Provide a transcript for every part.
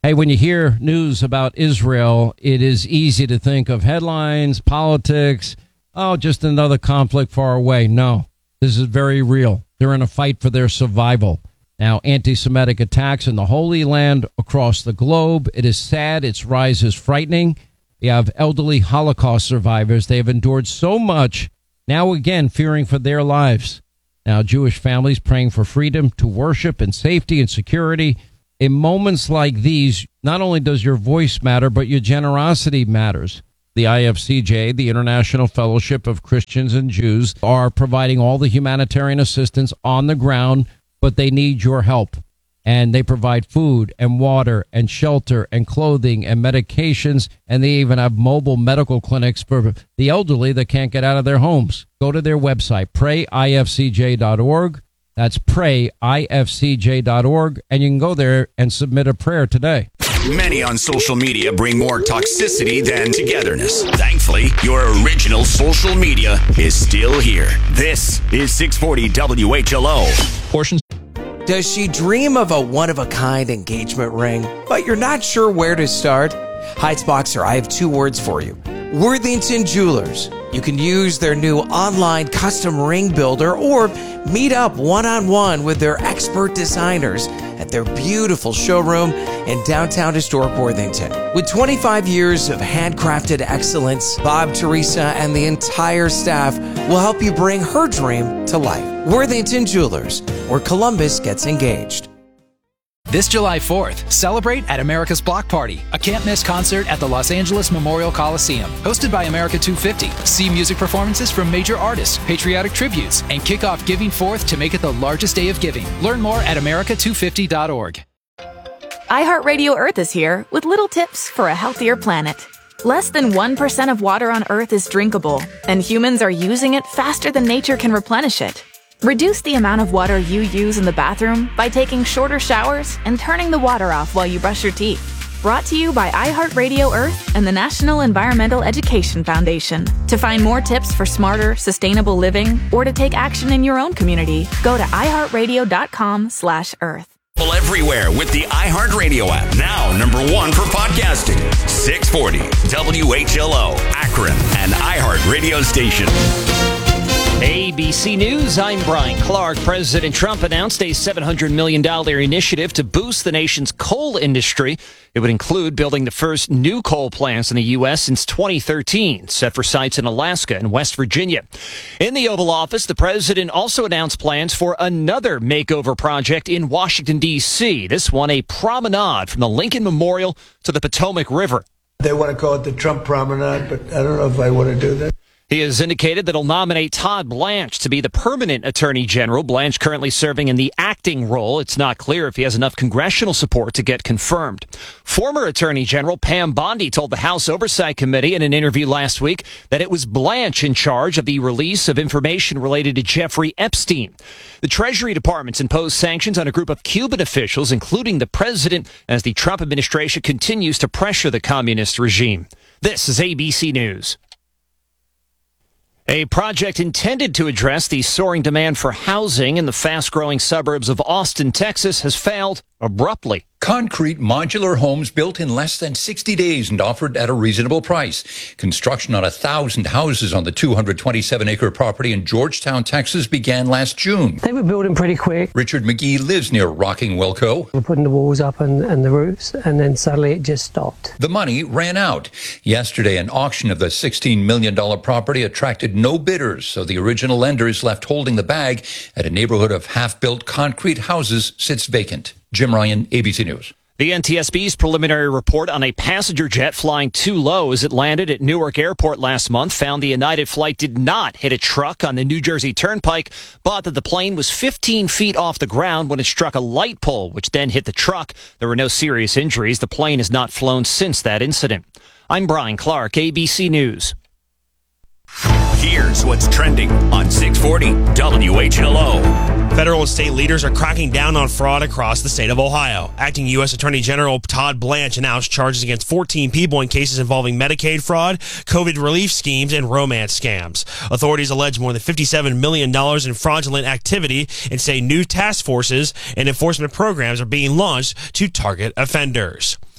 Hey, when you hear news about Israel, it is easy to think of headlines, politics, just another conflict far away. No, this is very real. They're in a fight for their survival. Now, anti-Semitic attacks in the Holy Land across the globe. It is sad. Its rise is frightening. You have elderly Holocaust survivors. They have endured so much, now again fearing for their lives. Now, Jewish families praying for freedom to worship and safety and security. In moments like these, not only does your voice matter, but your generosity matters. The IFCJ, the International Fellowship of Christians and Jews, are providing all the humanitarian assistance on the ground, but they need your help. And they provide food and water and shelter and clothing and medications, and they even have mobile medical clinics for the elderly that can't get out of their homes. Go to their website, prayifcj.org. That's prayifcj.org, and you can go there and submit a prayer today. Many on social media bring more toxicity than togetherness. Thankfully, your original social media is still here. This is 640 WHLO. Portions. Does she dream of a one-of-a-kind engagement ring, but you're not sure where to start? Heights Boxer, I have two words for you. Worthington Jewelers. You can use their new online custom ring builder or meet up one-on-one with their expert designers at their beautiful showroom in downtown historic Worthington. With 25 years of handcrafted excellence, Bob, Teresa, and the entire staff will help you bring her dream to life. Worthington Jewelers, where Columbus gets engaged. This July 4th, celebrate at America's Block Party, a can't-miss concert at the Los Angeles Memorial Coliseum. Hosted by America 250. See music performances from major artists, patriotic tributes, and kick off Giving Forth to make it the largest day of giving. Learn more at america250.org. iHeartRadio Earth is here with little tips for a healthier planet. Less than 1% of water on Earth is drinkable, and humans are using it faster than nature can replenish it. Reduce the amount of water you use in the bathroom by taking shorter showers and turning the water off while you brush your teeth. Brought to you by iHeartRadio Earth and the National Environmental Education Foundation. To find more tips for smarter, sustainable living or to take action in your own community, go to iHeartRadio.com/Earth. Everywhere with the iHeartRadio app. Now #1 for podcasting. 640 WHLO, Akron, an iHeartRadio station. ABC News, I'm Brian Clark. President Trump announced a $700 million initiative to boost the nation's coal industry. It would include building the first new coal plants in the U.S. since 2013, set for sites in Alaska and West Virginia. In the Oval Office, the president also announced plans for another makeover project in Washington, D.C. This one, a promenade from the Lincoln Memorial to the Potomac River. They want to call it the Trump Promenade, but I don't know if I want to do that. He has indicated that he'll nominate Todd Blanche to be the permanent attorney general. Blanche currently serving in the acting role. It's not clear if he has enough congressional support to get confirmed. Former attorney general Pam Bondi told the House Oversight Committee in an interview last week that it was Blanche in charge of the release of information related to Jeffrey Epstein. The Treasury Department's imposed sanctions on a group of Cuban officials, including the president, as the Trump administration continues to pressure the communist regime. This is ABC News. A project intended to address the soaring demand for housing in the fast-growing suburbs of Austin, Texas, has failed abruptly. Concrete modular homes built in less than 60 days and offered at a reasonable price. Construction on 1,000 houses on the 227-acre property in Georgetown, Texas began last June. They were building pretty quick. Richard McGee lives near Rocking-Wilco. We're putting the walls up and the roofs, and then suddenly it just stopped. The money ran out. Yesterday, an auction of the $16 million property attracted no bidders, so the original lender is left holding the bag at a neighborhood of half-built concrete houses sits vacant. Jim Ryan, ABC News. The NTSB's preliminary report on a passenger jet flying too low as it landed at Newark Airport last month found the United flight did not hit a truck on the New Jersey Turnpike, but that the plane was 15 feet off the ground when it struck a light pole, which then hit the truck. There were no serious injuries. The plane has not flown since that incident. I'm Brian Clark, ABC News. Here's what's trending on 640 WHLO. Federal and state leaders are cracking down on fraud across the state of Ohio. Acting U.S. Attorney General Todd Blanche announced charges against 14 people in cases involving Medicaid fraud, COVID relief schemes, and romance scams. Authorities allege more than $57 million in fraudulent activity and say new task forces and enforcement programs are being launched to target offenders.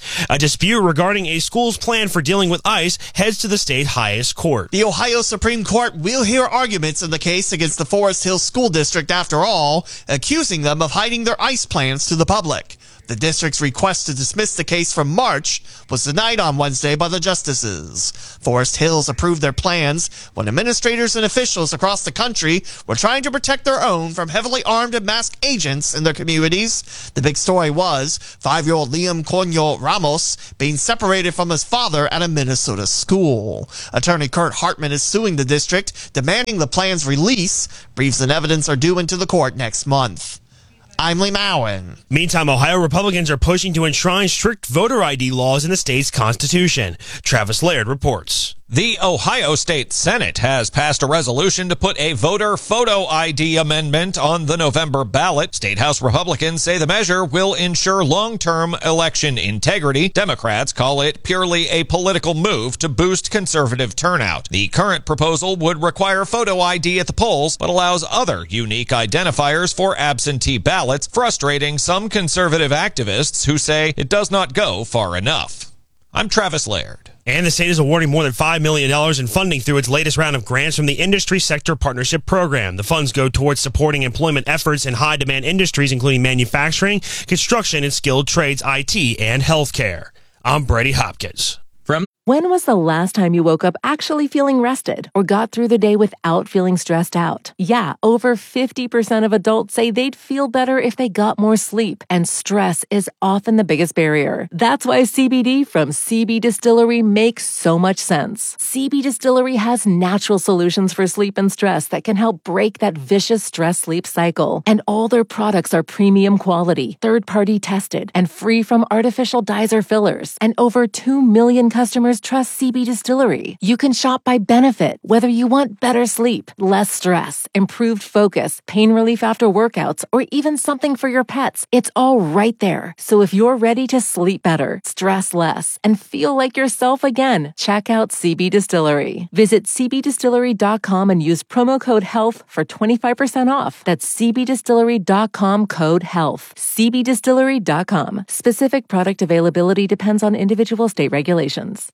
A dispute regarding a school's plan for dealing with ICE heads to the state's highest court. The Ohio Supreme Court will hear arguments in the case against the Forest Hill School District after all, accusing them of hiding their ICE plans to the public. The district's request to dismiss the case from March was denied on Wednesday by the justices. Forest Hills approved their plans when administrators and officials across the country were trying to protect their own from heavily armed and masked agents in their communities. The big story was 5-year-old Liam Coño Ramos being separated from his father at a Minnesota school. Attorney Kurt Hartman is suing the district, demanding the plan's release. Briefs and evidence are due into the court next month. I'm Lee Mowen. Meantime, Ohio Republicans are pushing to enshrine strict voter ID laws in the state's constitution. Travis Laird reports. The Ohio State Senate has passed a resolution to put a voter photo ID amendment on the November ballot. State House Republicans say the measure will ensure long-term election integrity. Democrats call it purely a political move to boost conservative turnout. The current proposal would require photo ID at the polls, but allows other unique identifiers for absentee ballots, frustrating some conservative activists who say it does not go far enough. I'm Travis Laird. And the state is awarding more than $5 million in funding through its latest round of grants from the Industry Sector Partnership Program. The funds go towards supporting employment efforts in high-demand industries, including manufacturing, construction, and skilled trades, IT, and healthcare. I'm Brady Hopkins. When was the last time you woke up actually feeling rested or got through the day without feeling stressed out? Yeah, over 50% of adults say they'd feel better if they got more sleep, and stress is often the biggest barrier. That's why CBD from CB Distillery makes so much sense. CB Distillery has natural solutions for sleep and stress that can help break that vicious stress-sleep cycle. And all their products are premium quality, third-party tested, and free from artificial dyes or fillers. And over 2 million customers trust CB Distillery. You can shop by benefit, whether you want better sleep, less stress, improved focus, pain relief after workouts, or even something for your pets. It's all right there. So if you're ready to sleep better, stress less, and feel like yourself again, check out CB Distillery. Visit cbdistillery.com and use promo code HEALTH for 25% off. That's cbdistillery.com code HEALTH. cbdistillery.com. Specific product availability depends on individual state regulations.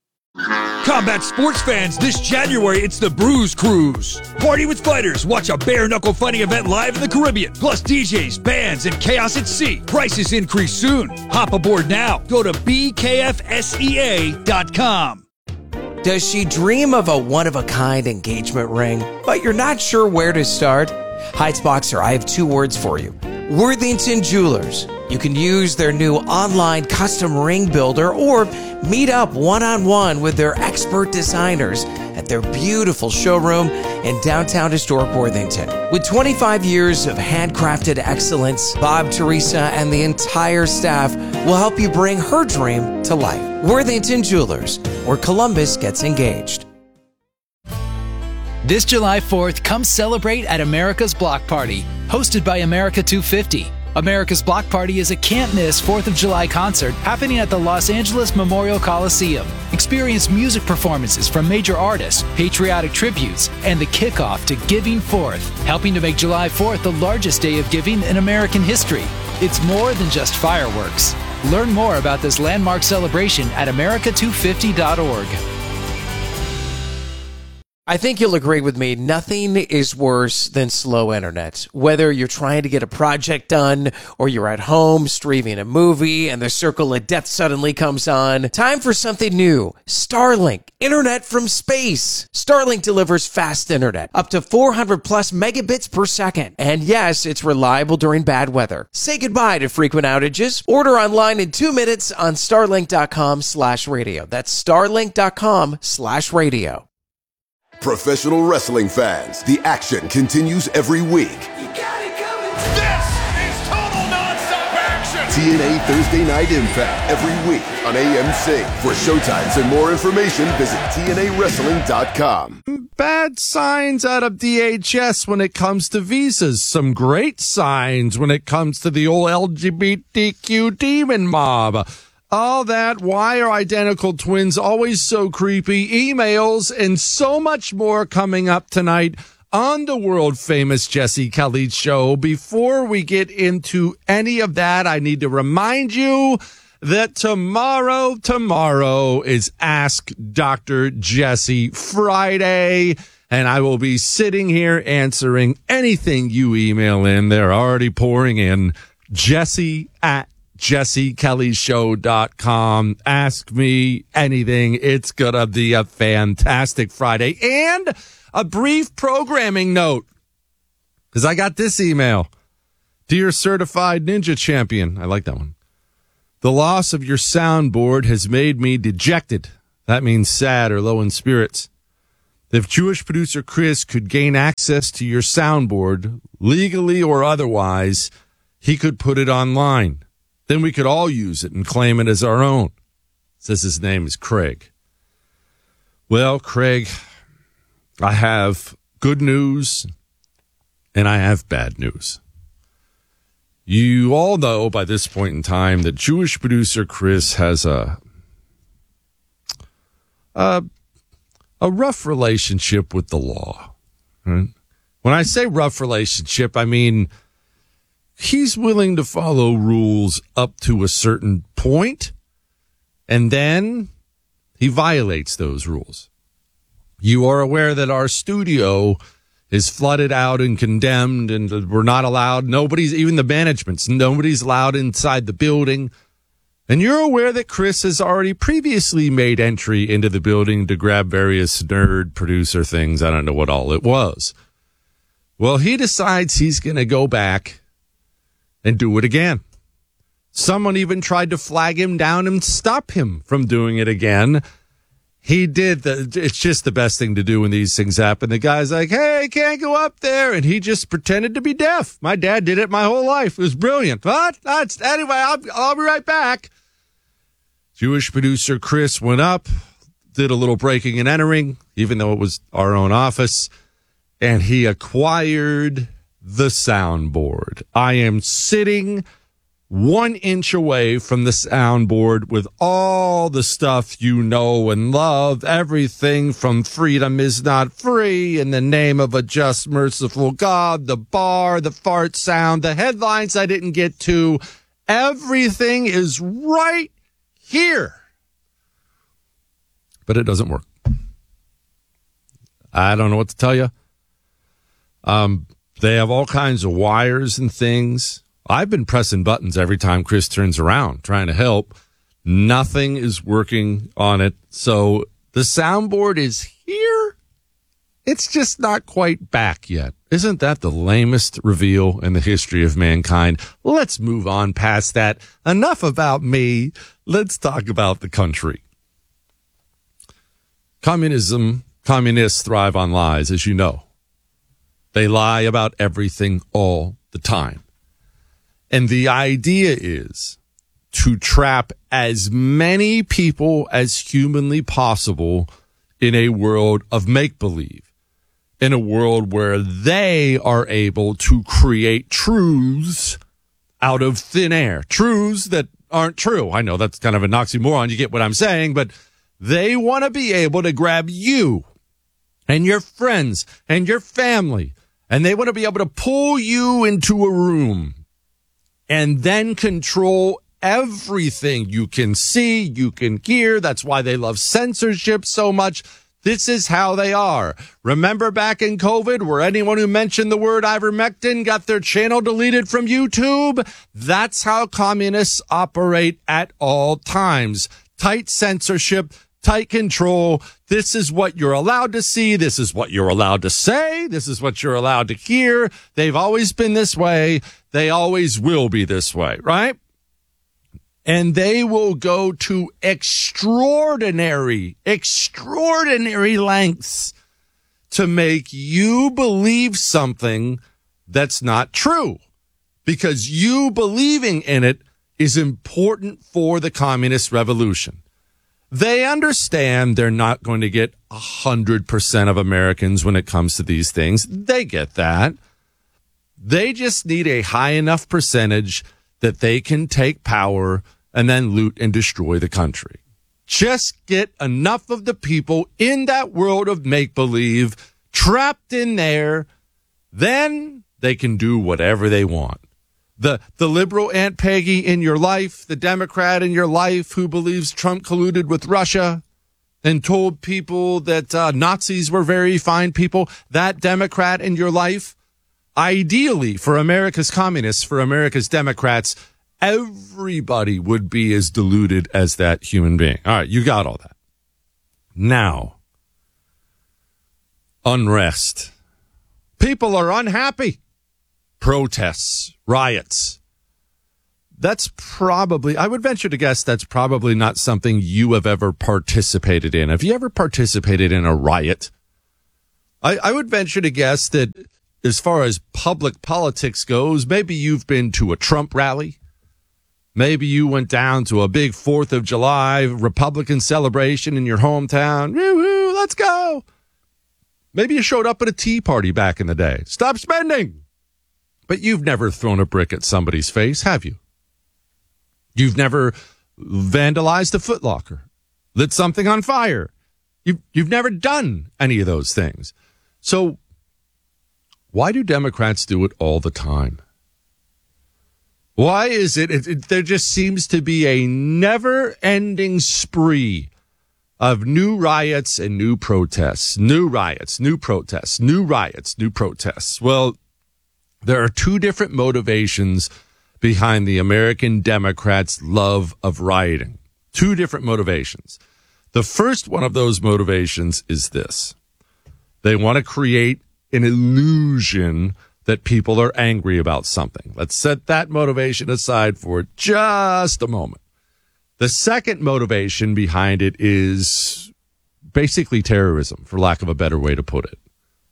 Combat sports fans, this January it's the Bruise Cruise. Party with fighters, watch a bare-knuckle fighting event live in the Caribbean. Plus DJs, bands, and chaos at sea. Prices increase soon. Hop aboard now. Go to bkfsea.com. Does she dream of a one-of-a-kind engagement ring, but you're not sure where to start? Heights Boxer, I have 2 words for you. Worthington Jewelers. You can use their new online custom ring builder or meet up one-on-one with their expert designers at their beautiful showroom in downtown historic Worthington. With 25 years of handcrafted excellence, Bob, Teresa, and the entire staff will help you bring her dream to life. Worthington Jewelers, where Columbus gets engaged. This July 4th, come celebrate at America's Block Party, hosted by America 250. America's Block Party is a can't-miss 4th of July concert happening at the Los Angeles Memorial Coliseum. Experience music performances from major artists, patriotic tributes, and the kickoff to Giving Forth, helping to make July 4th the largest day of giving in American history. It's more than just fireworks. Learn more about this landmark celebration at america250.org. I think you'll agree with me, nothing is worse than slow internet. Whether you're trying to get a project done or you're at home streaming a movie and the circle of death suddenly comes on, time for something new. Starlink, internet from space. Starlink delivers fast internet, up to 400 plus megabits per second. And yes, it's reliable during bad weather. Say goodbye to frequent outages. Order online in 2 minutes on starlink.com/radio. That's starlink.com/radio. Professional wrestling fans, the action continues every week. This is total nonstop action! TNA Thursday Night Impact every week on AMC. For showtimes and more information, visit TNAWrestling.com. Bad signs out of DHS when it comes to visas. Some great signs when it comes to the old LGBTQ demon mob. All that, why are identical twins always so creepy, emails, and so much more coming up tonight on the world-famous Jesse Kelly Show. Before we get into any of that, I need to remind you that tomorrow is Ask Dr. Jesse Friday, and I will be sitting here answering anything you email in. They're already pouring in. Jesse at JesseKellyShow.com. Ask me anything. It's going to be a fantastic Friday. And a brief programming note, because I got this email. Dear Certified Ninja Champion, I like that one. The loss of your soundboard has made me dejected. That means sad or low in spirits. If Jewish producer Chris could gain access to your soundboard, legally or otherwise, he could put it online. Then we could all use it and claim it as our own. Says his name is Craig. Well, Craig, I have good news and I have bad news. You all know by this point in time that Jewish producer Chris has a rough relationship with the law. Right? When I say rough relationship, I mean he's willing to follow rules up to a certain point, and then he violates those rules. You are aware that our studio is flooded out and condemned, and we're not allowed. Nobody's, even the management's, nobody's allowed inside the building. And you're aware that Chris has already previously made entry into the building to grab various nerd producer things. I don't know what all it was. Well, he decides he's going to go back and do it again. Someone even tried to flag him down and stop him from doing it again. He did. It's just the best thing to do when these things happen. The guy's like, hey, I can't go up there. And he just pretended to be deaf. My dad did it my whole life. It was brilliant. But anyway, I'll be right back. Jewish producer Chris went up, did a little breaking and entering, even though it was our own office, and he acquired the soundboard. I am sitting 1 inch away from the soundboard with all the stuff you know and love, everything from Freedom Is Not Free, In the Name of a Just Merciful God, the bar, the fart sound, the headlines I didn't get to. Everything is right here. But it doesn't work. I don't know what to tell you. They have all kinds of wires and things. I've been pressing buttons every time Chris turns around, trying to help. Nothing is working on it. So the soundboard is here. It's just not quite back yet. Isn't that the lamest reveal in the history of mankind? Let's move on past that. Enough about me. Let's talk about the country. Communists thrive on lies, as you know. They lie about everything all the time. And the idea is to trap as many people as humanly possible in a world of make-believe, in a world where they are able to create truths out of thin air, truths that aren't true. I know that's kind of an oxymoron. You get what I'm saying, but they want to be able to grab you and your friends and your family, and they want to be able to pull you into a room and then control everything you can see, you can hear. That's why they love censorship so much. This is how they are. Remember back in COVID where anyone who mentioned the word ivermectin got their channel deleted from YouTube? That's how communists operate at all times. Tight censorship, tight control. This is what you're allowed to see. This is what you're allowed to say. This is what you're allowed to hear. They've always been this way. They always will be this way, right? And they will go to extraordinary lengths to make you believe something that's not true, because you believing in it is important for the communist revolution. They understand they're not going to get 100% of Americans when it comes to these things. They get that. They just need a high enough percentage that they can take power and then loot and destroy the country. Just get enough of the people in that world of make-believe trapped in there, then they can do whatever they want. The liberal Aunt Peggy in your life, the Democrat in your life who believes Trump colluded with Russia and told people that Nazis were very fine people, that Democrat in your life, ideally for America's communists, for America's Democrats, everybody would be as deluded as that human being. All right, you got all that. Now, unrest. People are unhappy. Protests, riots. That's probably, I would venture to guess that's probably not something you have ever participated in. Have you ever participated in a riot? I would venture to guess that as far as public politics goes, maybe you've been to a Trump rally. Maybe you went down to a big 4th of July Republican celebration in your hometown. Woo-hoo, let's go. Maybe you showed up at a tea party back in the day. Stop spending. But you've never thrown a brick at somebody's face, have you? You've never vandalized a Foot Locker, lit something on fire. You've never done any of those things. So why do Democrats do it all the time? Why is it there just seems to be a never-ending spree of new riots and new protests, new riots, new protests, new riots, new protests? Well, there are two different motivations behind the American Democrats' love of rioting. Two different motivations. The first one of those motivations is this. They want to create an illusion that people are angry about something. Let's set that motivation aside for just a moment. The second motivation behind it is basically terrorism, for lack of a better way to put it.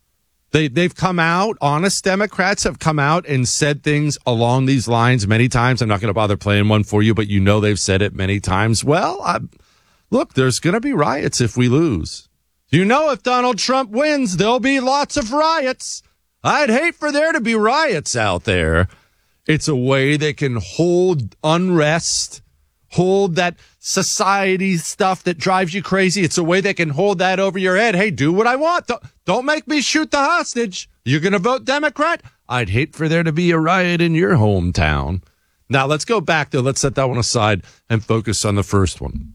They've come out, honest Democrats have come out and said things along these lines many times. I'm not going to bother playing one for you, but you know they've said it many times. Well, look, there's going to be riots if we lose. You know, if Donald Trump wins, there'll be lots of riots. I'd hate for there to be riots out there. It's a way they can hold unrest, hold that society stuff that drives you crazy. It's a way they can hold that over your head. Hey, do what I want. Don't make me shoot the hostage. You're going to vote Democrat? I'd hate for there to be a riot in your hometown. Now, let's go back, though. Let's set that one aside and focus on the first one.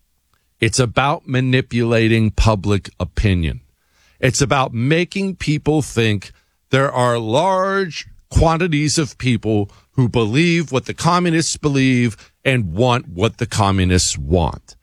It's about manipulating public opinion. It's about making people think there are large quantities of people who believe what the communists believe and want what the communists want.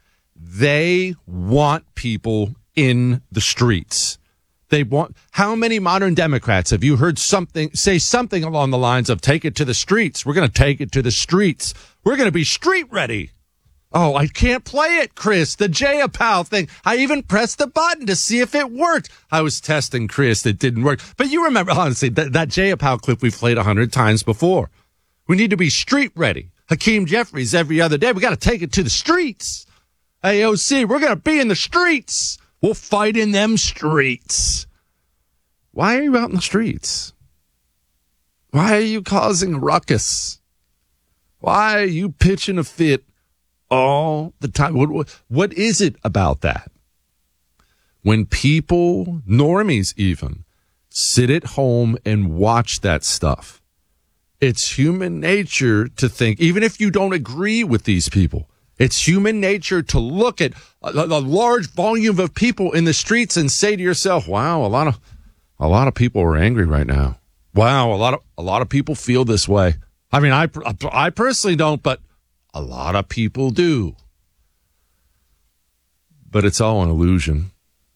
They want people in the streets. They want, how many modern Democrats have you heard say something along the lines of take it to the streets? We're going to take it to the streets. We're going to be street ready. Oh, I can't play it, Chris. The Jayapal thing. I even pressed the button to see if it worked. I was testing, Chris. It didn't work. But you remember, honestly, that Jayapal clip we've played 100 times before. We need to be street ready. Hakeem Jeffries every other day. We got to take it to the streets. AOC, we're going to be in the streets. We'll fight in them streets. Why are you out in the streets? Why are you causing a ruckus? Why are you pitching a fit all the time? What is it about that? When people, normies even, sit at home and watch that stuff, it's human nature to think, even if you don't agree with these people, it's human nature to look at a large volume of people in the streets and say to yourself, wow, a lot of people are angry right now. Wow, a lot of people feel this way. I mean, I personally don't, but a lot of people do. But it's all an illusion.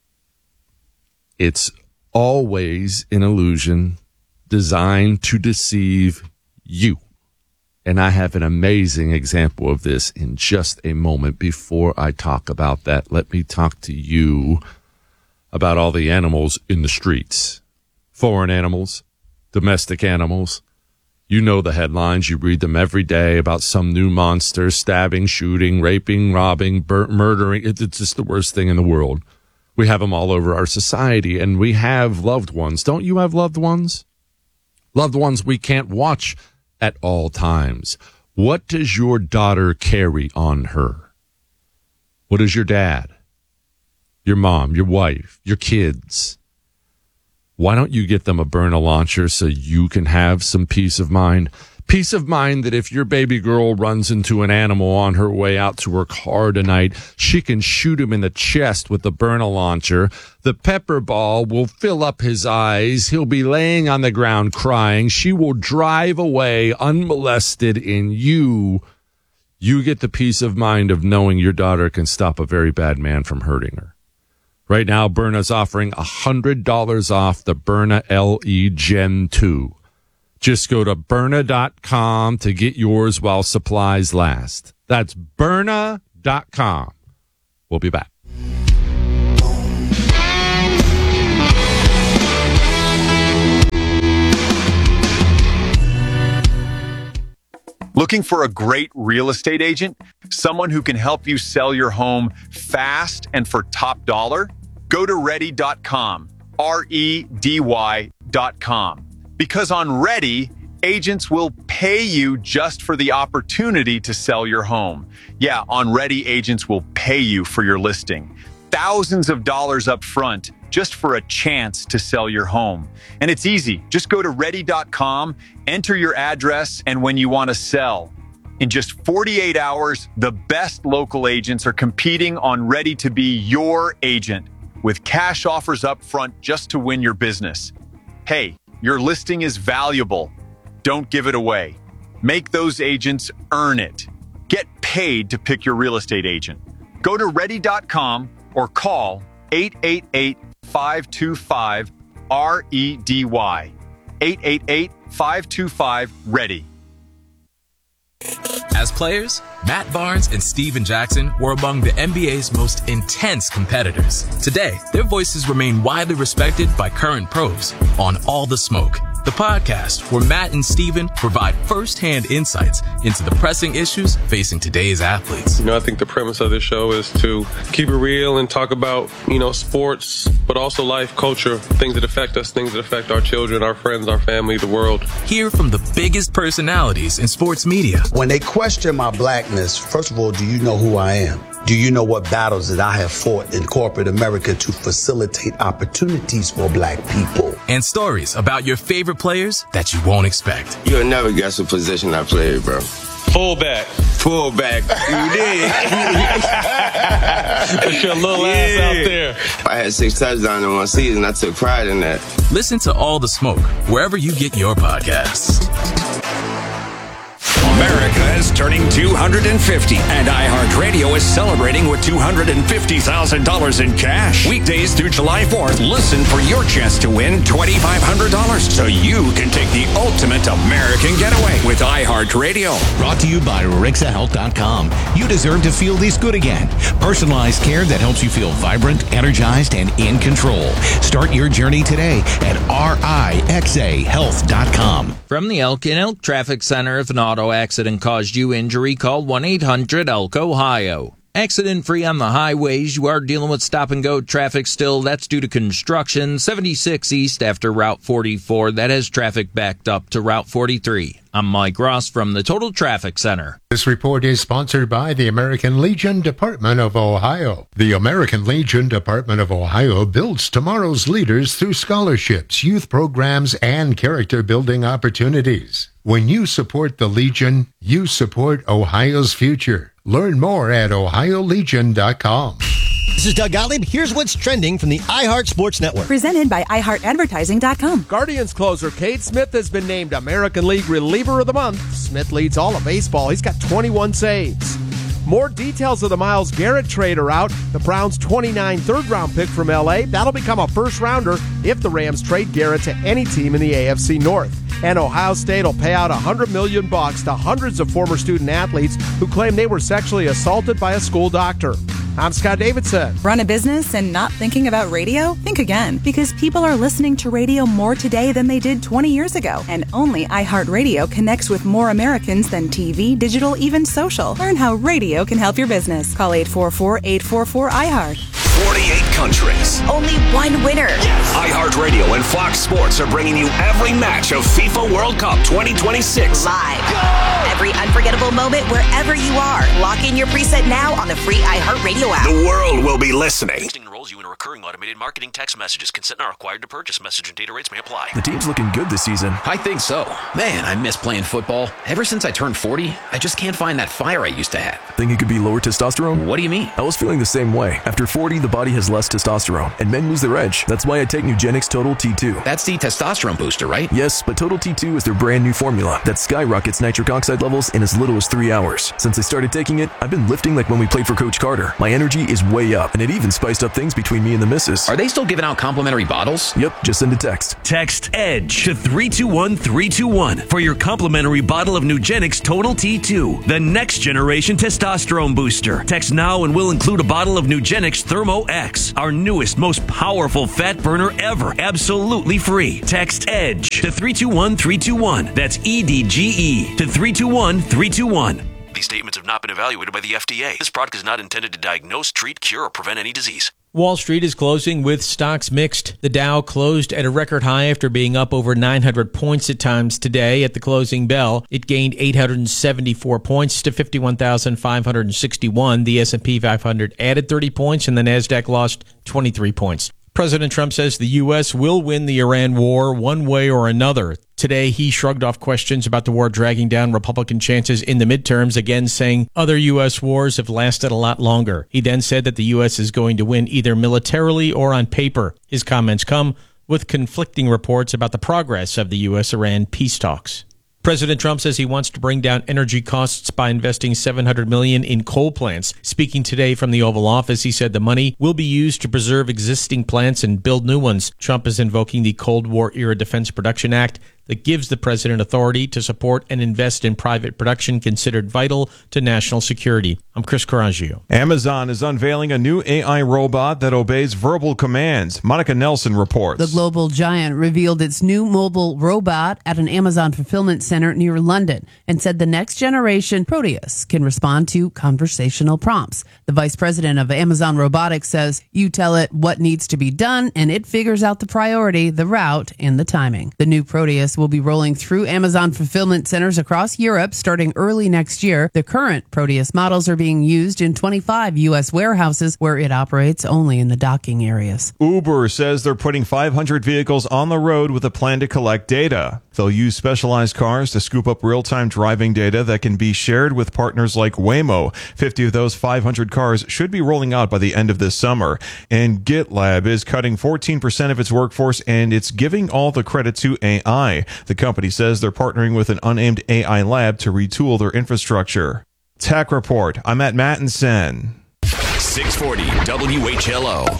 It's always an illusion designed to deceive you. And I have an amazing example of this in just a moment. Before I talk about that, let me talk to you about all the animals in the streets. Foreign animals, domestic animals. You know the headlines. You read them every day about some new monster stabbing, shooting, raping, robbing, murdering. It's just the worst thing in the world. We have them all over our society, and we have loved ones. Don't you have loved ones? Loved ones we can't watch at all times. What does your daughter carry on her? What does your dad, your mom, your wife, your kids? Why don't you get them a Byrna launcher so you can have some peace of mind? Peace of mind that if your baby girl runs into an animal on her way out to her car tonight, she can shoot him in the chest with the Byrna launcher. The pepper ball will fill up his eyes. He'll be laying on the ground crying. She will drive away unmolested, and you get the peace of mind of knowing your daughter can stop a very bad man from hurting her. Right now, Byrna's offering $100 off the Byrna LE Gen 2. Just go to Byrna.com to get yours while supplies last. That's Byrna.com. We'll be back. Looking for a great real estate agent? Someone who can help you sell your home fast and for top dollar? Go to Ready.com, REDY.com. Because on Ready, agents will pay you just for the opportunity to sell your home. Yeah, on Ready, agents will pay you for your listing. Thousands of dollars up front just for a chance to sell your home. And it's easy. Just go to Ready.com, enter your address, and when you want to sell. In just 48 hours, the best local agents are competing on Ready to be your agent with cash offers up front just to win your business. Hey, your listing is valuable. Don't give it away. Make those agents earn it. Get paid to pick your real estate agent. Go to Ready.com or call 888-525-REDY. 888-525-READY. As players, Matt Barnes and Steven Jackson were among the NBA's most intense competitors. Today, their voices remain widely respected by current pros on All the Smoke, the podcast where Matt and Steven provide first-hand insights into the pressing issues facing today's athletes. I think the premise of this show is to keep it real and talk about, sports, but also life, culture, things that affect us, things that affect our children, our friends, our family, the world. Hear from the biggest personalities in sports media. When they question my blackness, first of all, do you know who I am? Do you know what battles that I have fought in corporate America to facilitate opportunities for black people? And stories about your favorite players that you won't expect. You'll never guess the position I played, bro. Fullback. Fullback. You did. Put your little ass out there. I had 6 touchdowns in one season. I took pride in that. Listen to All the Smoke wherever you get your podcasts. America is turning 250, and iHeartRadio is celebrating with $250,000 in cash. Weekdays through July 4th, listen for your chance to win $2,500 so you can take the ultimate American getaway with iHeartRadio. Brought to you by RixaHealth.com. You deserve to feel this good again. Personalized care that helps you feel vibrant, energized, and in control. Start your journey today at RIXAHealth.com. From the Elk and Elk Traffic Center, if an auto accident caused you injury, call 1-800-ELK-OHIO. Accident-free on the highways. You are dealing with stop-and-go traffic still. That's due to construction. 76 east after Route 44. That has traffic backed up to Route 43. I'm Mike Ross from the Total Traffic Center. This report is sponsored by the American Legion Department of Ohio. The American Legion Department of Ohio builds tomorrow's leaders through scholarships, youth programs, and character-building opportunities. When you support the Legion, you support Ohio's future. Learn more at OhioLegion.com. This is Doug Gottlieb. Here's what's trending from the iHeart Sports Network. Presented by iHeartAdvertising.com. Guardians closer Cade Smith has been named American League Reliever of the Month. Smith leads all of baseball. He's got 21 saves. More details of the Myles Garrett trade are out. The Browns' 29 third-round pick from L.A. That'll become a first-rounder if the Rams trade Garrett to any team in the AFC North. And Ohio State will pay out $100 million to hundreds of former student-athletes who claim they were sexually assaulted by a school doctor. I'm Scott Davidson. Run a business and not thinking about radio? Think again, because people are listening to radio more today than they did 20 years ago. And only iHeartRadio connects with more Americans than TV, digital, even social. Learn how radio can help your business. Call 844-844-iHeart. 48 countries. Only one winner. Yes. iHeartRadio and Fox Sports are bringing you every match of FIFA World Cup 2026. Live. Go! Every unforgettable moment wherever you are. Lock in your preset now on the free iHeartRadio app. The world will be listening. enrolls you in a recurring automated marketing text messages. Consent not required to purchase. Message and data rates may apply. The team's looking good this season. I think so. Man, I miss playing football. Ever since I turned 40, I just can't find that fire I used to have. Think it could be lower testosterone? What do you mean? I was feeling the same way. After 40, the body has less testosterone, and men lose their edge. That's why I take Nugenix Total T2. That's the testosterone booster, right? Yes, but Total T2 is their brand new formula that skyrockets nitric oxide levels in as little as 3 hours. Since I started taking it, I've been lifting like when we played for Coach Carter. My energy is way up, and it even spiced up things between me and the missus. Are they still giving out complimentary bottles? Yep, just send a text. Text EDGE to 321-321 for your complimentary bottle of Nugenix Total T2, the next generation testosterone booster. Text now and we'll include a bottle of Nugenix Thermo X, our newest, most powerful fat burner ever, absolutely free. Text EDGE to 321-321. That's EDGE to 321-321. These statements have not been evaluated by the FDA. This product is not intended to diagnose, treat, cure, or prevent any disease. Wall Street is closing with stocks mixed. The Dow closed at a record high after being up over 900 points at times today. At the closing bell, it gained 874 points to 51,561. The S&P 500 added 30 points, and the Nasdaq lost 23 points. President Trump says the U.S. will win the Iran war one way or another. Today, he shrugged off questions about the war dragging down Republican chances in the midterms, again saying other U.S. wars have lasted a lot longer. He then said that the U.S. is going to win either militarily or on paper. His comments come with conflicting reports about the progress of the U.S.-Iran peace talks. President Trump says he wants to bring down energy costs by investing $700 million in coal plants. Speaking today from the Oval Office, he said the money will be used to preserve existing plants and build new ones. Trump is invoking the Cold War-era Defense Production Act that gives the president authority to support and invest in private production considered vital to national security. I'm Chris Coraggio. Amazon is unveiling a new AI robot that obeys verbal commands. Monica Nelson reports. The global giant revealed its new mobile robot at an Amazon fulfillment center near London and said the next generation Proteus can respond to conversational prompts. The vice president of Amazon Robotics says you tell it what needs to be done and it figures out the priority, the route, and the timing. The new Proteus will be rolling through Amazon fulfillment centers across Europe starting early next year. The current Proteus models are being used in 25 U.S. warehouses where it operates only in the docking areas. Uber says they're putting 500 vehicles on the road with a plan to collect data. They'll use specialized cars to scoop up real-time driving data that can be shared with partners like Waymo. 50 of those 500 cars should be rolling out by the end of this summer. And GitLab is cutting 14% of its workforce, and it's giving all the credit to AI. The company says they're partnering with an unnamed AI lab to retool their infrastructure. Tech Report. I'm at Mattinson. 640 WHLO.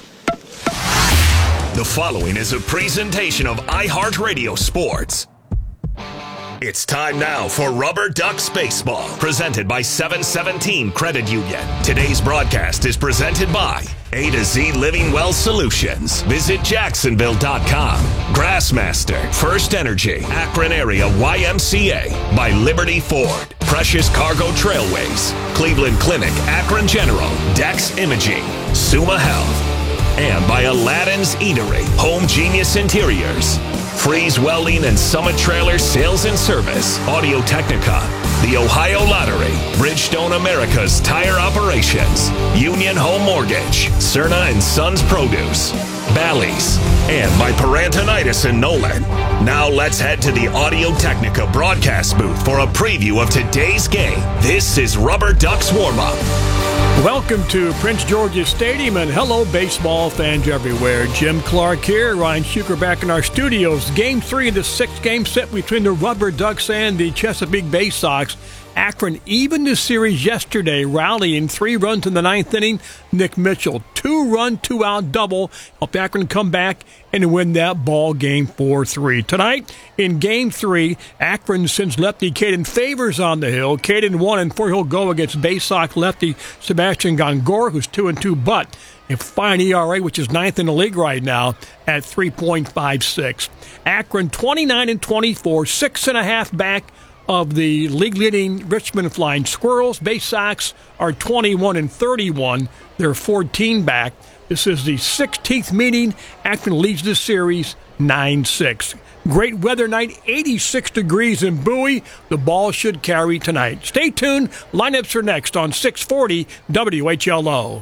The following is a presentation of iHeartRadio Sports. It's time now for Rubber Ducks Baseball, presented by 717 Credit Union. Today's broadcast is presented by A to Z Living Well Solutions. Visit Jacksonville.com. Grassmaster, First Energy, Akron Area YMCA, by Liberty Ford, Precious Cargo Trailways, Cleveland Clinic, Akron General, Dex Imaging, Suma Health, and by Aladdin's Eatery, Home Genius Interiors, Freeze Welding and Summit Trailer Sales and Service, Audio Technica, the Ohio Lottery, Bridgestone America's Tire Operations, Union Home Mortgage, Cerna and Sons Produce, Bally's, and by Parantonitis and Nolan. Now let's head to the Audio Technica broadcast booth for a preview of today's game. This is Rubber Ducks Warm-Up. Welcome to Prince George's Stadium, and hello, baseball fans everywhere. Jim Clark here, Ryan Shuker back in our studios. Game 3 of the 6-game set between the Rubber Ducks and the Chesapeake Bay Sox. Akron evened the series yesterday, rallying 3 runs in the 9th inning. Nick Mitchell, 2-run, 2-out double, helped Akron come back and win that ball game 4-3. Tonight, in Game 3, Akron sends lefty Caden Favors on the hill. Caden won, and he'll go against Bay Sox lefty Sebastian Gongora, who's 2-2, but a fine ERA, which is 9th in the league right now at 3.56. Akron 29-24, 6.5 back of the league-leading Richmond Flying Squirrels. Bay Sox are 21-31. They're 14 back. This is the 16th meeting. Akron leads the series 9-6. Great weather night, 86 degrees in Bowie. The ball should carry tonight. Stay tuned. Lineups are next on 640 WHLO.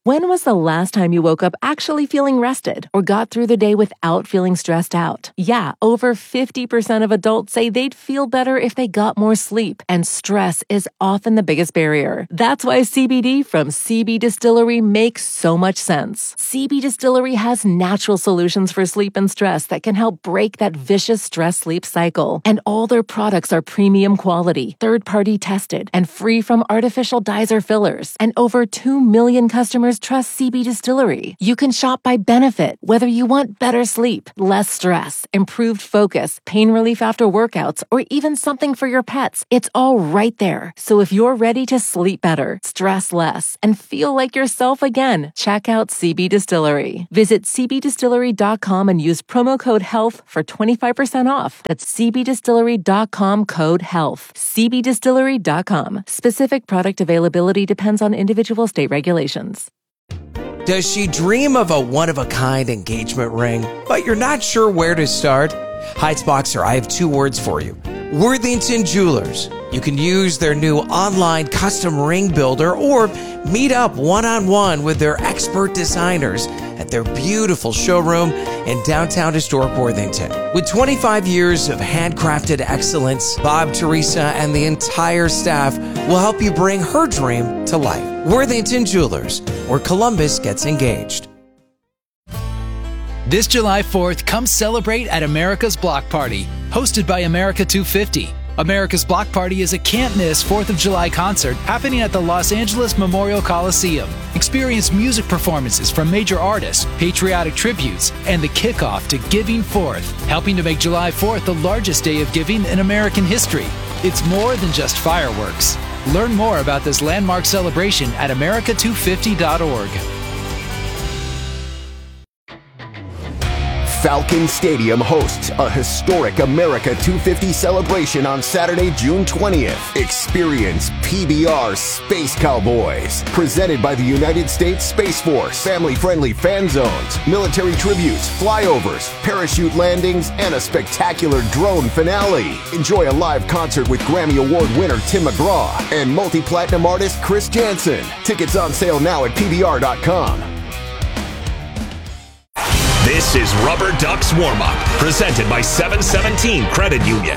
When was the last time you woke up actually feeling rested or got through the day without feeling stressed out? Yeah, over 50% of adults say they'd feel better if they got more sleep, and stress is often the biggest barrier. That's why CBD from CB Distillery makes so much sense. CB Distillery has natural solutions for sleep and stress that can help break that vicious stress-sleep cycle. And all their products are premium quality, third-party tested, and free from artificial dyes or fillers. And over 2 million customers trust CB Distillery. You can shop by benefit, whether you want better sleep, less stress, improved focus, pain relief after workouts, or even something for your pets. It's all right there. So if you're ready to sleep better, stress less, and feel like yourself again, check out CB Distillery. Visit cbdistillery.com and use promo code HEALTH for 25% off. That's cbdistillery.com code HEALTH. cbdistillery.com. Specific product availability depends on individual state regulations. Does she dream of a one-of-a-kind engagement ring, but you're not sure where to start? Heights Boxer, I have 2 words for you. Worthington Jewelers. You can use their new online custom ring builder or meet up one-on-one with their expert designers at their beautiful showroom in downtown historic Worthington. With 25 years of handcrafted excellence, Bob, Teresa, and the entire staff will help you bring her dream to life. Worthington Jewelers, where Columbus gets engaged. This July 4th, come celebrate at America's Block Party, hosted by America 250. America's Block Party is a can't-miss 4th of July concert happening at the Los Angeles Memorial Coliseum. Experience music performances from major artists, patriotic tributes, and the kickoff to Giving Forth, helping to make July 4th the largest day of giving in American history. It's more than just fireworks. Learn more about this landmark celebration at america250.org. Falcon Stadium hosts a historic America 250 celebration on Saturday, June 20th. Experience PBR Space Cowboys, presented by the United States Space Force. Family-friendly fan zones, military tributes, flyovers, parachute landings, and a spectacular drone finale. Enjoy a live concert with Grammy Award winner Tim McGraw and multi-platinum artist Chris Jansen. Tickets on sale now at PBR.com. This is Rubber Ducks Warm-Up, presented by 717 Credit Union.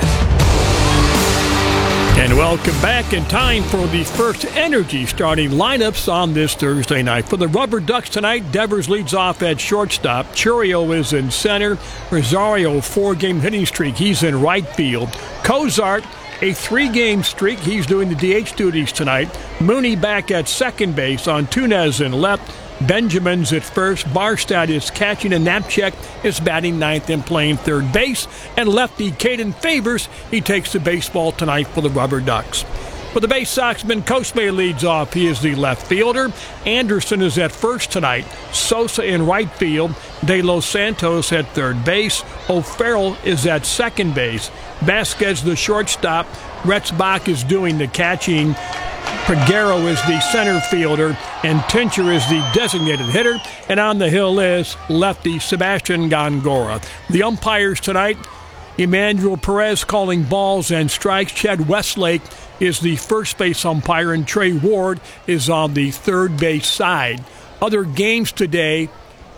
And welcome back in time for the first Energy starting lineups on this Thursday night. For the Rubber Ducks tonight, Devers leads off at shortstop. Churio is in center. Rosario, 4-game hitting streak. He's in right field. Cozart, a 3-game streak. He's doing the DH duties tonight. Mooney back at second base. Antunez in left. Benjamin's at first. Barstad is catching, and Knapczyk is batting ninth and playing third base. And lefty Caden Favors, he takes the baseball tonight for the Rubber Ducks. For the Bay Soxmen, Cosme leads off. He is the left fielder. Anderson is at first tonight. Sosa in right field. De Los Santos at third base. O'Farrell is at second base. Vasquez the shortstop. Retzbach is doing the catching. Peguero is the center fielder, and Tincher is the designated hitter. And on the hill is lefty Sebastian Gongora. The umpires tonight, Emmanuel Perez calling balls and strikes. Chad Westlake is the first base umpire, and Trey Ward is on the third base side. Other games today,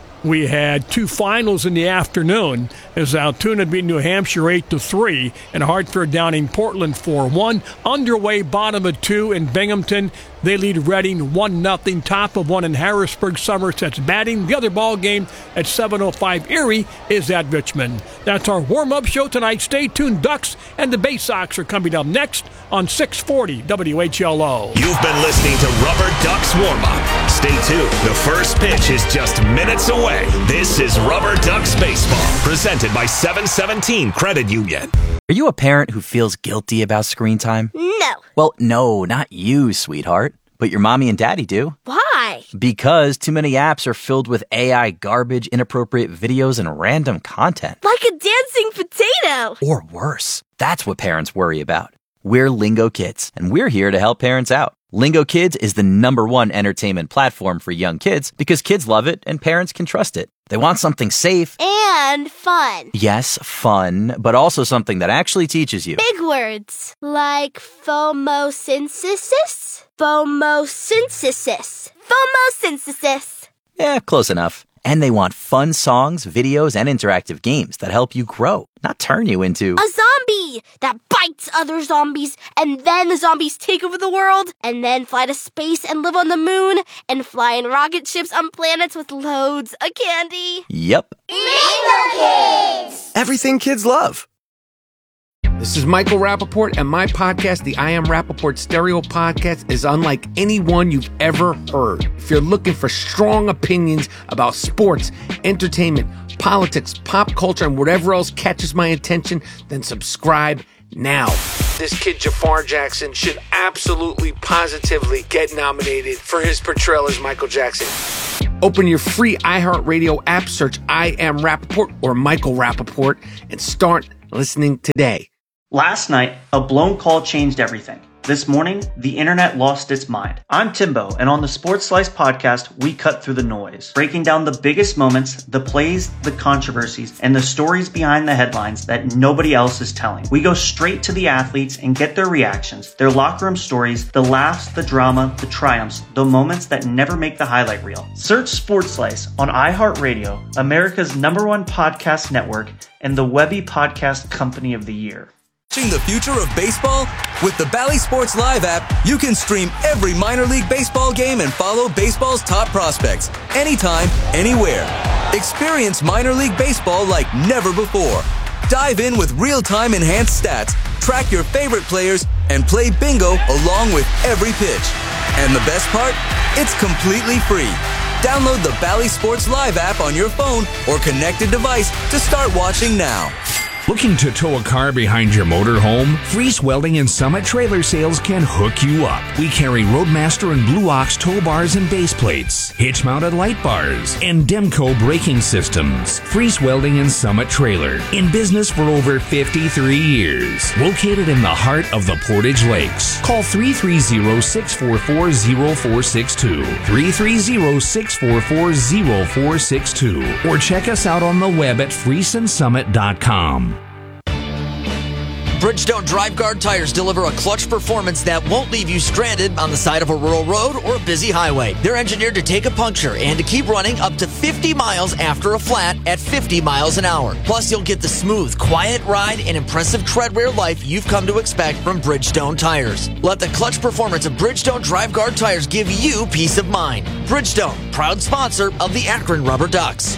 we had 2 finals in the afternoon as Altoona beat New Hampshire 8-3 and Hartford down in Portland 4-1. Underway, bottom of 2 in Binghamton. They lead Reading 1-0. Top of 1 in Harrisburg. Somerset's batting. The other ball game at 7:05 Erie is at Richmond. That's our warm-up show tonight. Stay tuned. Ducks and the Bay Sox are coming up next on 640 WHLO. You've been listening to Rubber Ducks Warm-Up. Stay tuned. The first pitch is just minutes away. This is Rubber Ducks Baseball, presented by 717 Credit Union. Are you a parent who feels guilty about screen time? No. Well, no, not you, sweetheart. But your mommy and daddy do. Why? Because too many apps are filled with AI garbage, inappropriate videos, and random content. Like a dancing potato. Or worse. That's what parents worry about. We're Lingo Kids, and we're here to help parents out. Lingo Kids is the #1 entertainment platform for young kids because kids love it and parents can trust it. They want something safe and fun. Yes, fun, but also something that actually teaches you. Big words like phomosynthesis. Phomosynthesis. Phomosynthesis. Yeah, close enough. And they want fun songs, videos, and interactive games that help you grow, not turn you into a zombie that bites other zombies, and then the zombies take over the world, and then fly to space and live on the moon, and fly in rocket ships on planets with loads of candy. Yep. Lingo Kids! Everything kids love. This is Michael Rappaport, and my podcast, the I Am Rappaport Stereo Podcast, is unlike any one you've ever heard. If you're looking for strong opinions about sports, entertainment, politics, pop culture, and whatever else catches my attention, then subscribe now. This kid, Jafar Jackson, should absolutely, positively get nominated for his portrayal as Michael Jackson. Open your free iHeartRadio app, search I Am Rappaport or Michael Rappaport, and start listening today. Last night, a blown call changed everything. This morning, the internet lost its mind. I'm Timbo, and on the Sports Slice podcast, we cut through the noise, breaking down the biggest moments, the plays, the controversies, and the stories behind the headlines that nobody else is telling. We go straight to the athletes and get their reactions, their locker room stories, the laughs, the drama, the triumphs, the moments that never make the highlight reel. Search Sports Slice on iHeartRadio, America's #1 podcast network, and the Webby Podcast Company of the Year. The future of baseball? With the Bally Sports Live app, you can stream every minor league baseball game and follow baseball's top prospects anytime, anywhere. Experience minor league baseball like never before. Dive in with real-time enhanced stats, track your favorite players, and play bingo along with every pitch. And the best part? It's completely free. Download the Bally Sports Live app on your phone or connected device to start watching now. Looking to tow a car behind your motorhome? Freeze Welding and Summit Trailer Sales can hook you up. We carry Roadmaster and Blue Ox tow bars and base plates, hitch-mounted light bars, and Demco braking systems. Freeze Welding and Summit Trailer, in business for over 53 years. Located in the heart of the Portage Lakes. Call 330-644-0462, 330-644-0462, or check us out on the web at freesensummit.com. Bridgestone Drive Guard tires deliver a clutch performance that won't leave you stranded on the side of a rural road or a busy highway. They're engineered to take a puncture and to keep running up to 50 miles after a flat at 50 miles an hour. Plus, you'll get the smooth, quiet ride and impressive tread wear life you've come to expect from Bridgestone tires. Let the clutch performance of Bridgestone Drive Guard tires give you peace of mind. Bridgestone, proud sponsor of the Akron Rubber Ducks.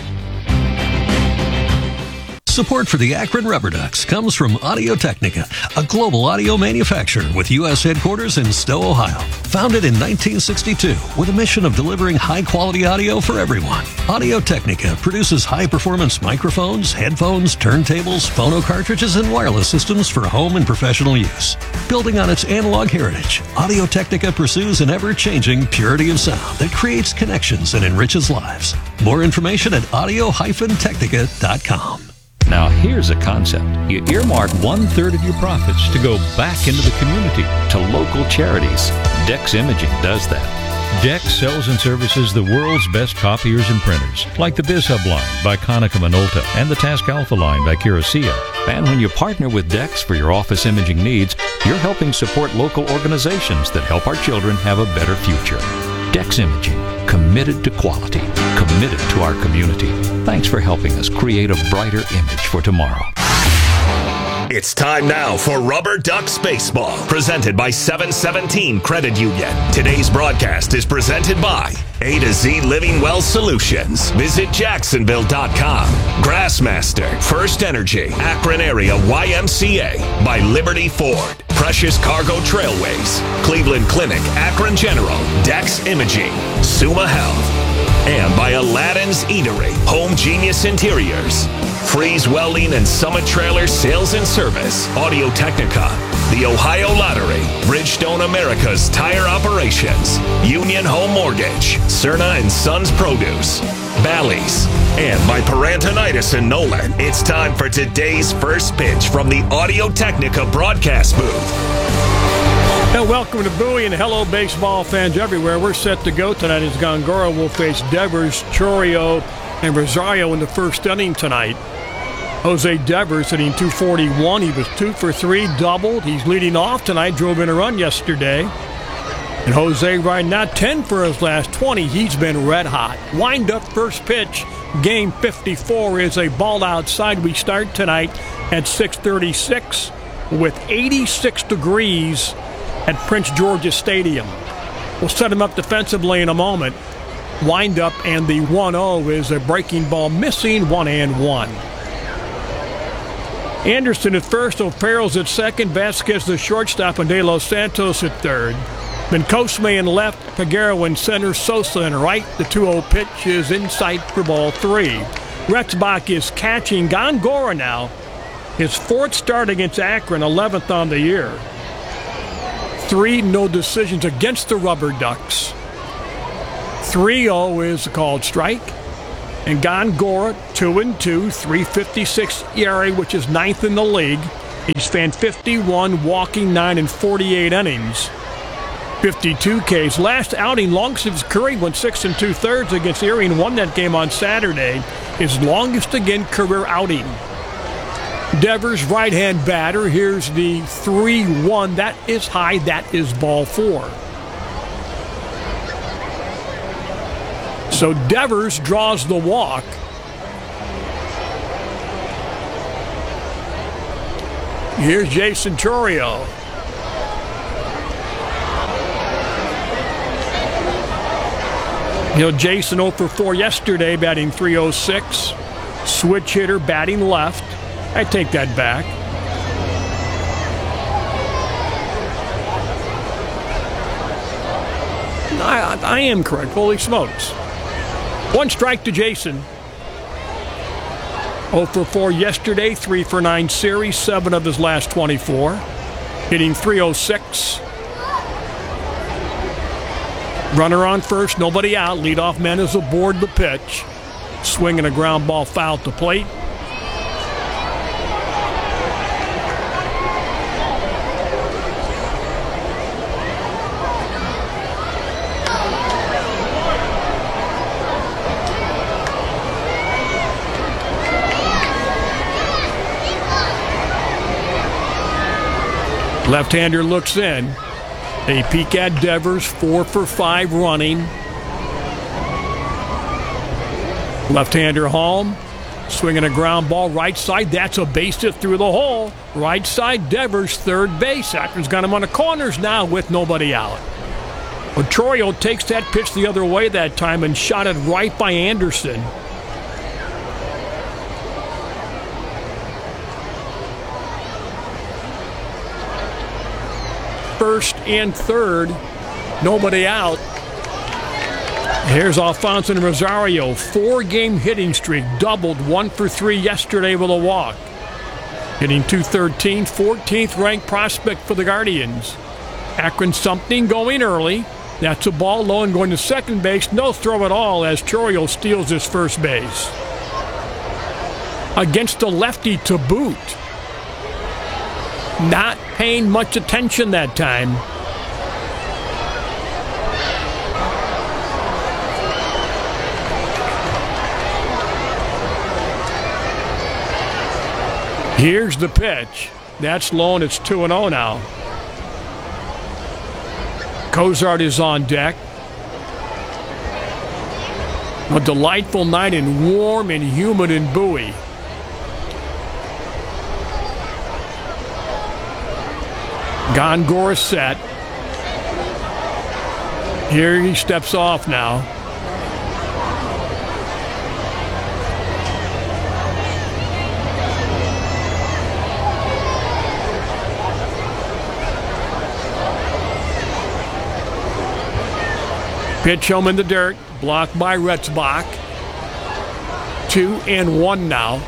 Support for the Akron Rubber Ducks comes from Audio-Technica, a global audio manufacturer with U.S. headquarters in Stowe, Ohio. Founded in 1962 with a mission of delivering high-quality audio for everyone. Audio-Technica produces high-performance microphones, headphones, turntables, phono cartridges, and wireless systems for home and professional use. Building on its analog heritage, Audio-Technica pursues an ever-changing purity of sound that creates connections and enriches lives. More information at audio-technica.com. Now, here's a concept. You earmark 1/3 of your profits to go back into the community, to local charities. Dex Imaging does that. Dex sells and services the world's best copiers and printers, like the BizHub line by Konica Minolta and the Task Alpha line by Kirasia. And when you partner with Dex for your office imaging needs, you're helping support local organizations that help our children have a better future. Dex Imaging, committed to quality, committed to our community. Thanks for helping us create a brighter image for tomorrow. It's time now for Rubber Ducks Baseball, presented by 717 Credit Union. Today's broadcast is presented by A to Z Living Well Solutions. Visit Jacksonville.com. Grassmaster, First Energy, Akron Area YMCA, by Liberty Ford, Precious Cargo Trailways, Cleveland Clinic, Akron General, Dex Imaging, Suma Health, and by Aladdin's Eatery, Home Genius Interiors, Freeze Welding and Summit Trailer Sales and Service, Audio-Technica, the Ohio Lottery, Bridgestone America's Tire Operations, Union Home Mortgage, Cerna and Sons Produce, Bally's, and by Parantonitis and Nolan. It's time for today's first pitch from the Audio-Technica broadcast booth. And welcome to Bowie and hello baseball fans everywhere. We're set to go tonight as Gongora will face Devers, Chourio, and Rosario in the first inning tonight. Jose Devers hitting .241. He was 2 for 3, doubled. He's leading off tonight, drove in a run yesterday. And Jose right now 10 for his last 20. He's been red hot. Wind up first pitch. Game 54 is a ball outside. We start tonight at 6:36 with 86 degrees at Prince George's Stadium. We'll set him up defensively in a moment. Wind up and the 1-0 is a breaking ball missing, 1-1. Anderson at first, O'Farrell's at second, Vasquez the shortstop, and De Los Santos at third. Then Cosme in left, Peguero in center, Sosa in right. The 2-0 pitch is inside for ball 3. Retzbach is catching. Gongora now, his 4th start against Akron, 11th on the year. 3 no decisions against the Rubber Ducks. 3-0 is a called strike. And Gongora, 2-2, 3.56 ERA, which is 9th in the league. He's fanned 51, walking 9 in 48 innings. 52 Ks. Last outing, Longstreet's Curry went 6 2/3 against Erie and won that game on Saturday. His longest again career outing. Devers, right-hand batter. Here's the 3-1. That is high. That is ball 4. So Devers draws the walk. Here's Jason Chourio. You know, Jason 0 for 4 yesterday, batting .306. Switch hitter, batting left. I take that back. I am correct. Holy smokes. 1 strike to Jason. 0 for 4 yesterday, 3 for 9 series, 7 of his last 24. Hitting .306. Runner on first, nobody out. Leadoff man is aboard the pitch. Swinging a ground ball foul to plate. Left-hander looks in. A peek at Devers, 4 for 5 running. Left-hander home, swinging a ground ball right side. That's a base hit through the hole. Right side, Devers, third base. Akron's got him on the corners now with nobody out. Chourio takes that pitch the other way that time and shot it right by Anderson. First and third, nobody out. Here's Alfonso Rosario, 4-game hitting streak, doubled 1 for 3 yesterday with a walk. Hitting .213, 14th ranked prospect for the Guardians. Akron something going early. That's a ball low and going to second base. No throw at all as Chourio steals his first base. Against a lefty to boot. Not paying much attention that time. Here's the pitch. That's low and it's 2-0 now. Cozart is on deck. A delightful night and warm and humid in Bowie. Gongora set. Here he steps off now. Pitch home in the dirt, blocked by Retzbach. 2-1 now.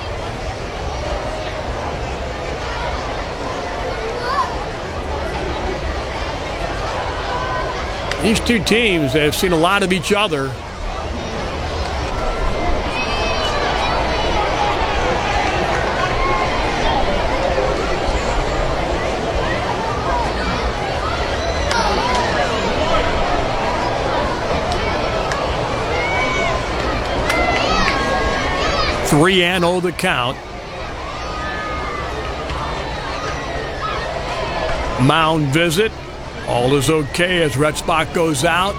These two teams have seen a lot of each other. 3-0 the count. Mound visit. All is okay as Retzbach goes out.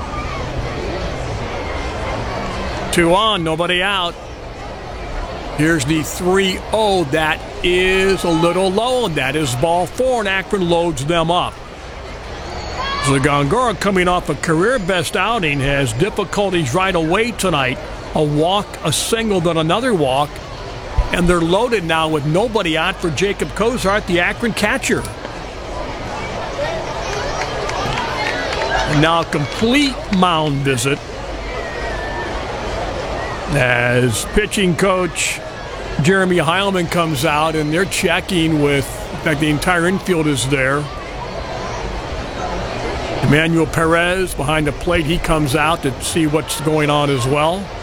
2 on, nobody out. Here's the 3-0. That is a little low, and that is ball 4, and Akron loads them up. Zagongora, coming off a career-best outing, has difficulties right away tonight. A walk, a single, then another walk. And they're loaded now with nobody out for Jacob Cozart, the Akron catcher. And now a complete mound visit as pitching coach Jeremy Heilman comes out, and they're checking with, in fact, the entire infield is there. Emmanuel Perez behind the plate, he comes out to see what's going on as well.